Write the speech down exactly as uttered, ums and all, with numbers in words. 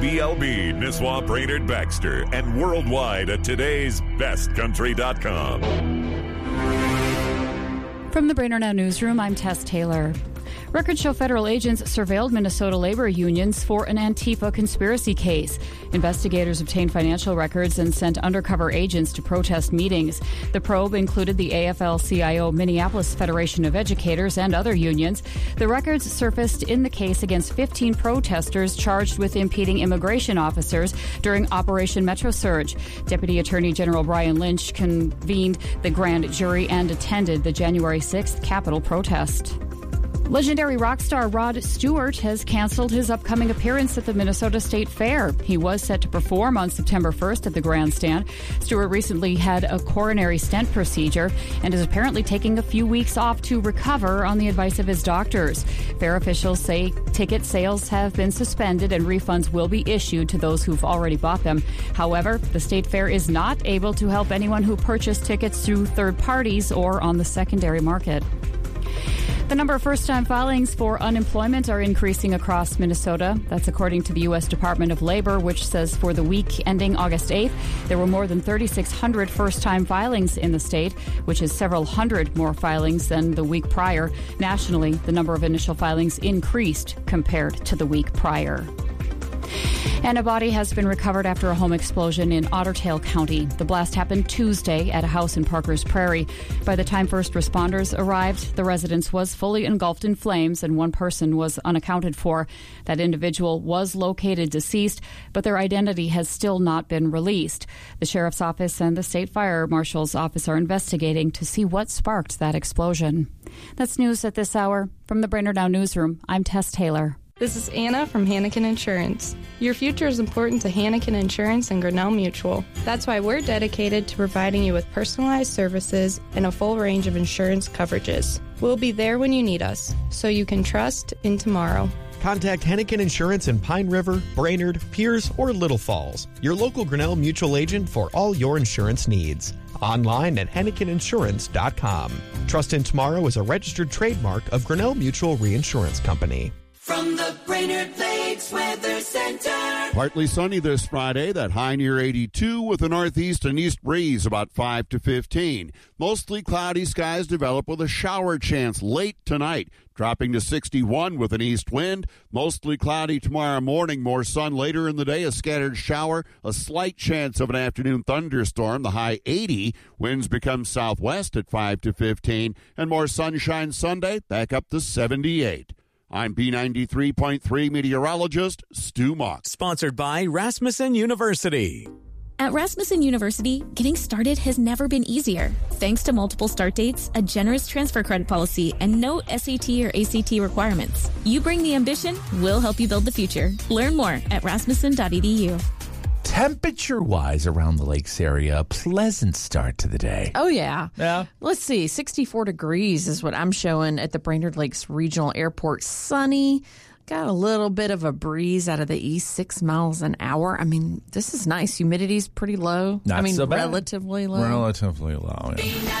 B L B, Nisswa, Brainerd, Baxter, and worldwide at today's best country dot com. From the Brainerd Now Newsroom, I'm Tess Taylor. Records show federal agents surveilled Minnesota labor unions for an Antifa conspiracy case. Investigators obtained financial records and sent undercover agents to protest meetings. The probe included the A F L C I O Minneapolis Federation of Educators and other unions. The records surfaced in the case against fifteen protesters charged with impeding immigration officers during Operation Metro Surge. Deputy Attorney General Brian Lynch convened the grand jury and attended the January sixth Capitol protest. Legendary rock star Rod Stewart has canceled his upcoming appearance at the Minnesota State Fair. He was set to perform on September first at the grandstand. Stewart recently had a coronary stent procedure and is apparently taking a few weeks off to recover on the advice of his doctors. Fair officials say ticket sales have been suspended and refunds will be issued to those who've already bought them. However, the State Fair is not able to help anyone who purchased tickets through third parties or on the secondary market. The number of first-time filings for unemployment are increasing across Minnesota. That's according to the U S Department of Labor, which says for the week ending August eighth, there were more than thirty-six hundred first-time filings in the state, which is several hundred more filings than the week prior. Nationally, the number of initial filings increased compared to the week prior. And a body has been recovered after a home explosion in Otter Tail County. The blast happened Tuesday at a house in Parker's Prairie. By the time first responders arrived, the residence was fully engulfed in flames and one person was unaccounted for. That individual was located deceased, but their identity has still not been released. The sheriff's office and the state fire marshal's office are investigating to see what sparked that explosion. That's news at this hour. From the Brainerd Now Newsroom, I'm Tess Taylor. This is Anna from Hanneken Insurance. Your future is important to Hanneken Insurance and Grinnell Mutual. That's why we're dedicated to providing you with personalized services and a full range of insurance coverages. We'll be there when you need us, so you can trust in tomorrow. Contact Hanneken Insurance in Pine River, Brainerd, Pierce, or Little Falls. Your local Grinnell Mutual agent for all your insurance needs. Online at Hanneken Insurance dot com. Trust in Tomorrow is a registered trademark of Grinnell Mutual Reinsurance Company. From the Brainerd Lakes Weather Center. Partly sunny this Friday, that high near eighty-two with a northeast and east breeze about five to fifteen. Mostly cloudy skies develop with a shower chance late tonight, dropping to sixty-one with an east wind. Mostly cloudy tomorrow morning, more sun later in the day, a scattered shower, a slight chance of an afternoon thunderstorm, the high eighty. Winds become southwest at five to fifteen, and more sunshine Sunday, back up to seventy-eight. I'm B ninety-three point three meteorologist Stu Mock. Sponsored by Rasmussen University. At Rasmussen University, getting started has never been easier. Thanks to multiple start dates, a generous transfer credit policy, and no S A T or A C T requirements. You bring the ambition, we'll help you build the future. Learn more at rasmussen dot e d u. Temperature-wise around the lakes area, a pleasant start to the day. Oh, yeah. Yeah. Let's see. sixty-four degrees is what I'm showing at the Brainerd Lakes Regional Airport. Sunny. Got a little bit of a breeze out of the east, six miles an hour. I mean, this is nice. Humidity's pretty low. Not I mean, so bad. relatively low. Relatively low, yeah.